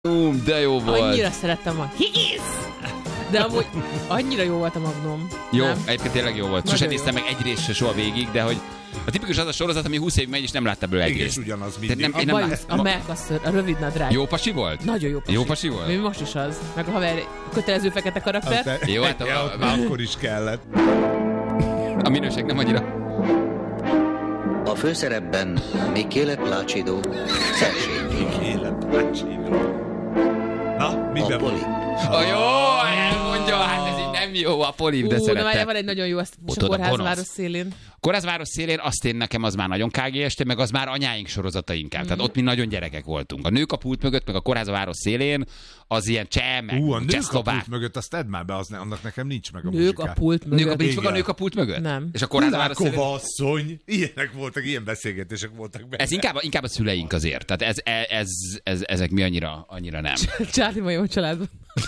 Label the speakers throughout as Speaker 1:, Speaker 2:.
Speaker 1: De jó volt.
Speaker 2: Annyira szerettem a de amúgy annyira jó volt a Magnum.
Speaker 1: Jó,
Speaker 2: nem?
Speaker 1: egyébként tényleg jó volt. Sose néztem meg egy részt se soha végig, de hogy a tipikus az a sorozat, ami 20 év megy, és nem látta belőle egy részt.
Speaker 3: Ugyanaz mindig.
Speaker 2: A bajusz, a melkasször, a rövid nadrág.
Speaker 1: Jó pasi volt?
Speaker 2: Nagyon jó pasi.
Speaker 1: Jó pasi volt?
Speaker 2: Mi most is az. Meg a haver kötelező fekete karakter.
Speaker 1: Jó, hát
Speaker 3: akkor is kellett.
Speaker 1: A minőség nem annyira.
Speaker 4: A főszerepben Michele Placido, Szersény.
Speaker 3: Michele Placido. Na, miben
Speaker 4: Poli.
Speaker 1: Jó, elmondja, hát ez így nem jó, a Polip, de szeretem.
Speaker 2: Van egy nagyon jó, azt a
Speaker 1: Tudod,
Speaker 2: Kórházváros szélén.
Speaker 1: Kórházváros szélén azt én nekem az már nagyon KGST, meg az már anyáink sorozata inkább. Tehát ott mi nagyon gyerekek voltunk. A Nők a pult mögött, meg a Kórházváros szélén az ilyen cseh, meg
Speaker 3: a Nők a
Speaker 1: csehszlovák.
Speaker 3: pult mögött, azt tedd már be, annak nekem nincs meg a
Speaker 2: Nők a pult mögött.
Speaker 1: A Nők a pult mögött?
Speaker 2: Nem.
Speaker 1: És a Kórházváros szélén...
Speaker 3: Hulákova asszony. Ilyenek voltak, ilyen beszélgetések voltak benne.
Speaker 1: Ez inkább a szüleink azért. Tehát ezek mi annyira nem.
Speaker 2: Charlie Majom családban.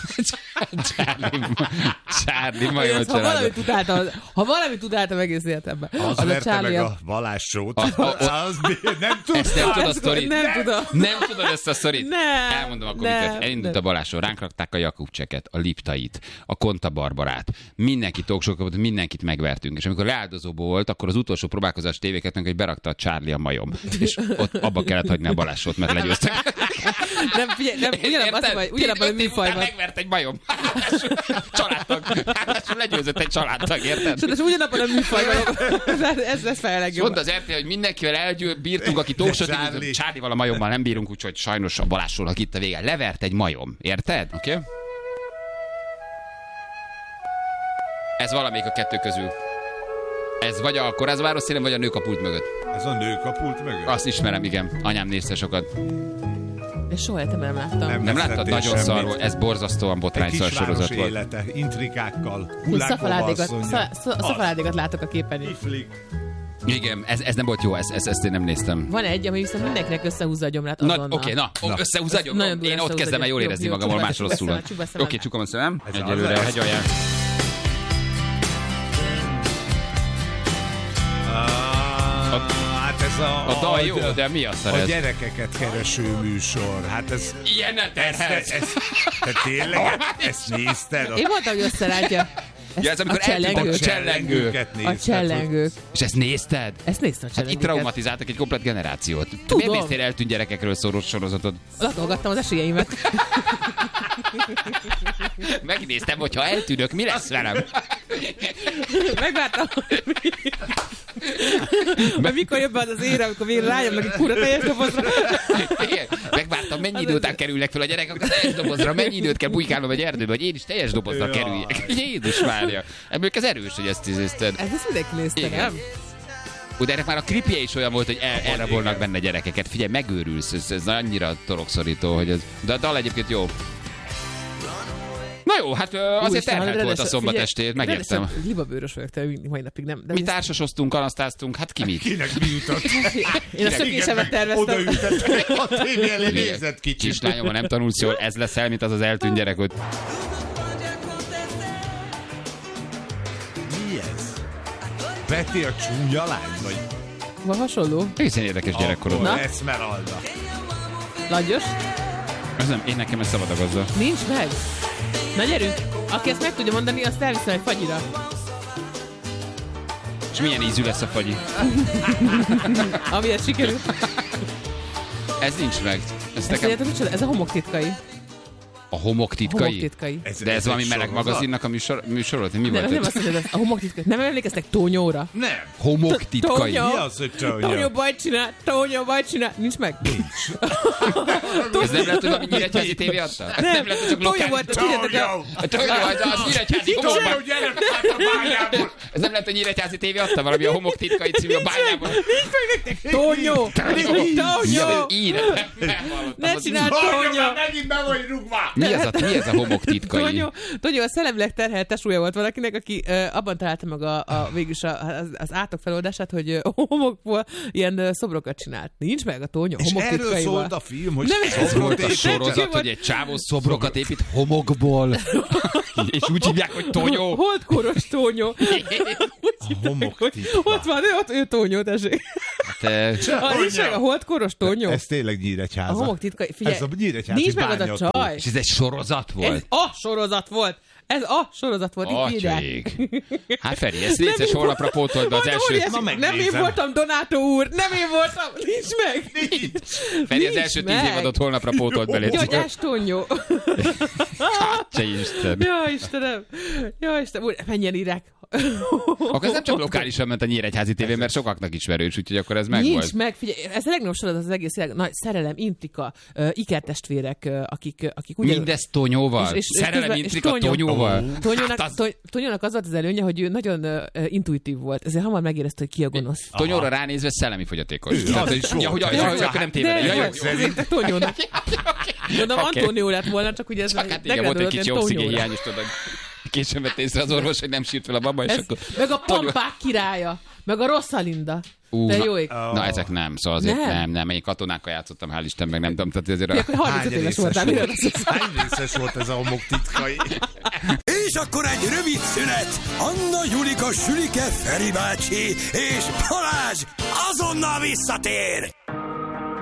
Speaker 1: Charlie Majom családban.
Speaker 2: Ha valamit utáltam egész életemben.
Speaker 3: Az verte meg a Balázs-sót. Nem tudod.
Speaker 1: Nem tudod ezt a sztorit?
Speaker 2: Nem.
Speaker 1: Elmondom akkor, mit elindult a Balázs-só. Ránk rakták a Jakubcseket, a Liptait, a Konta Barbarát. Mindenki talkshow-kat, mindenkit megvertünk. És amikor leáldozóból volt, akkor az utolsó próbálkozás tévéket, hogy berakta a Charlie a Majom. És ott abba kellett hagyni a Balázs-sót, mert legyőztek.
Speaker 2: Ugyanabban a műfajban.
Speaker 1: Megvert egy majom. Családtag. Ráadásul legyőzött egy családtag, érted?
Speaker 2: És ugyanabban a műfajban. Ez lesz fel a legjobb.
Speaker 1: Mondta az RTL, hogy mindenkivel bírtunk, aki talkshow Charlie-val a majommal nem bírunk, úgyhogy sajnos a Balázsról itt a vége. Levert egy majom. Érted? Oké? Okay? Ez valamelyik a kettő közül. Ez vagy a Kórházváros szélén, vagy a Nők a pult mögött.
Speaker 3: Ez a Nők a pult mögött?
Speaker 1: Azt ismerem, igen. Anyám nézte sokat.
Speaker 2: És soha életemben nem láttam.
Speaker 1: Nem láttad? Nagyon szar volt. Ez borzasztóan botrányszar sorozat volt.
Speaker 3: Élete, intrikákkal, Hulákova asszony.
Speaker 2: Szafaládikat látok a képen.
Speaker 1: Igen, ez nem volt jó, ezt én nem néztem.
Speaker 2: Van egy, ami viszont mindenkinek összehúzza a gyomrát azonnal.
Speaker 1: Oké, összehúzza a gyomrát. Én ott kezdem el jól érezni magammal, más rosszul. Oké, csukom a szemem. Egyelőre a hegyalján.
Speaker 3: Hát ez
Speaker 1: a dal jó, de mi a szar ez?
Speaker 3: A gyerekeket kereső műsor. Hát ez...
Speaker 1: Ilyen ne terhelsz!
Speaker 3: Te tényleg ezt nézted?
Speaker 2: Én mondtam, hogy összerántja.
Speaker 1: Ez amikor eltűntek a csellengők.
Speaker 2: A csellengők.
Speaker 1: És ezt nézted?
Speaker 2: Ezt néztem a csellengőket.
Speaker 1: Hát itt traumatizáltak egy komplet generációt.
Speaker 2: Tudom.
Speaker 1: Miért néztél eltűnt gyerekekről szóló sorozatot?
Speaker 2: Latolgattam az esélyeimet.
Speaker 1: Megnéztem, hogyha eltűnök, mi lesz velem?
Speaker 2: Megvártam, hogy mikor jön be az ére, amikor végre rájönnek egy kurva teljes dobozra.
Speaker 1: Megvártam, mennyi idő után kerülnek fel a gyerekek a teljes dobozra, mennyi időt kell bujkálnom egy erdőbe, hogy én is teljes dobozra kerüljek. Jézus Mária. Ebből ez erős, hogy ezt nézted.
Speaker 2: Ez mindenki nézte, nem?
Speaker 1: De ennek már a klipje is olyan volt, hogy elrabolnak benne gyerekeket. Figyelj, megőrülsz, ez annyira torokszorító, hogy ez... De a dal egyébként jó. Na jó, hát azért terhelt volt a szombat estét, megértem.
Speaker 2: Libabőrös vagyok, te mai napig nem.
Speaker 1: Mi társasoztunk, anasztáztunk, hát ki mit?
Speaker 3: Kinek mi jutott?
Speaker 2: Én a szökésemet terveztem.
Speaker 3: Odaültettek a tévé elé, nézett kicsit.
Speaker 1: Kislányom, ha nem tanulsz jól, ez leszel, mint az eltűnt gyerek ott.
Speaker 3: Mi ez? Betty a csúnya lány, vagy?
Speaker 2: Van hasonló?
Speaker 1: Egészen érdekes gyerekkorod.
Speaker 2: Na?
Speaker 3: Esmeralda.
Speaker 2: Langyos?
Speaker 1: Ez nem, én nekem ez szabad a gazda.
Speaker 2: Nincs meg? Na gyerünk! Aki ezt meg tudja mondani, azt elviszem egy fagyira.
Speaker 1: És milyen ízű lesz a fagyi?
Speaker 2: Amilyet sikerül.
Speaker 1: Ez nincs meg.
Speaker 2: Ez a homok titkai.
Speaker 1: A homok titkai?
Speaker 2: Homok titkai.
Speaker 1: De ez valami meleg magazinnak a műsorot? Mi volt?
Speaker 2: Nem azt mondja, a homok titkai. Nem emlékeztek Tónyóra?
Speaker 3: Nem.
Speaker 1: Homok titkai?
Speaker 3: Mi az, hogy
Speaker 2: Tónyó bajt csinál. Nincs meg?
Speaker 3: Nincs.
Speaker 1: Ez nem lehet, hogy valami Nyíregyházi tévé adta?
Speaker 2: Nem lehet, hogy csak lokális.
Speaker 1: Tónyó volt, az Nyíregyházi homokban. Ez nem lehet, hogy Nyíregyházi tévé adta valami a homok titkai című a bányában.
Speaker 2: Nincs meg nektek. Tónyó. Ne csinál Tónyó.
Speaker 3: Megint be vagy rúgva.
Speaker 1: Mi ez a homok titkai?
Speaker 2: Tónyó a szellemleg terhelt tesója volt valakinek, aki abban találta meg végülis az átok feloldását, hogy homokból ilyen szobrokat csinált. Nincs meg a Tónyó homok titkaival.
Speaker 3: És erről szólt a film, hogy
Speaker 1: ez volt a sorozat, hogy egy csávó szobrokat épít homokból. És úgy hívják, hogy Tónyó.
Speaker 2: Holdkoros Tónyó.
Speaker 3: A homok titka.
Speaker 2: Ott van, ő Tónyó, tessék. A holdkoros tonyó.
Speaker 3: Ez tényleg Nyíregyháza.
Speaker 2: A homok titkai. Figyelj,
Speaker 3: Ez a Nyíregyházi
Speaker 2: nincs meg az a
Speaker 3: bányató.
Speaker 2: csaj.
Speaker 1: És ez egy sorozat volt?
Speaker 2: Ez a sorozat volt. Ez a sorozat volt. Itt írják.
Speaker 1: Atyaik. Hát Feri, ezt létszes holnapra pótold be az első...
Speaker 2: Nem én voltam, Donátó úr. Nem én voltam. Nincs meg.
Speaker 1: Feri, az első 10 évadot holnapra pótold be, légy.
Speaker 2: Gyógyás tonyó.
Speaker 1: Te Isten.
Speaker 2: Ja, Istenem. Ja, Istenem. Úr, mennyien írják.
Speaker 1: Akkor ez nem csak lokálisan ment a Nyíregyházi tévén, mert sokaknak ismerős, úgyhogy akkor ez megvolt.
Speaker 2: Nincs meg, figyelj, ez a legnagyobb sorozat az egész világ. Nagy szerelem, intrika, ikertestvérek, akik ugyan...
Speaker 1: Mindez tonyóval? Szerelem, intrika, tonyóval?
Speaker 2: Tonyónak az volt az előnye, hogy ő nagyon intuitív volt, ezért hamar megérezte, hogy ki a gonosz.
Speaker 1: Tonyóra ránézve szellemi fogyatékos. Akkor nem
Speaker 2: tévedek. Tonyónak. Mondom, Antónió lett volna, csak ugye ez
Speaker 1: volt egy kicsi oxigénhiányos, tudod. Későn vett észre az orvos, hogy nem sírt fel a baba, és akkor...
Speaker 2: Meg a Pampák királya, meg a Rosalinda. De jó ég.
Speaker 1: Na, ezek nem, szóval azért nem. Én katonákkal játszottam, hál' Isten, meg nem tudom, tehát azért...
Speaker 2: 35 éves voltál.
Speaker 3: Hány részes volt ez a homok titkai?
Speaker 5: És akkor egy rövid szünet. Anna, Julika, Sülike, Feri bácsi és Balázs azonnal visszatér.